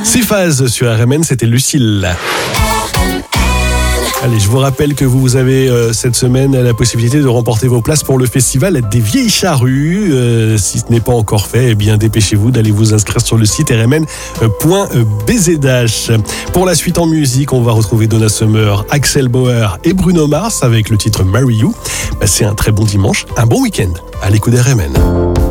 Phase sur RMN, c'était Lucille. Allez, je vous rappelle que vous avez cette semaine la possibilité de remporter vos places pour le festival des Vieilles Charrues. Si ce n'est pas encore fait, eh bien dépêchez-vous d'aller vous inscrire sur le site rmn.bzh. Pour la suite en musique, on va retrouver Donna Summer, Axel Bauer et Bruno Mars avec le titre Marry You. Passez un très bon dimanche, un bon week-end à l'écoute d'RMN.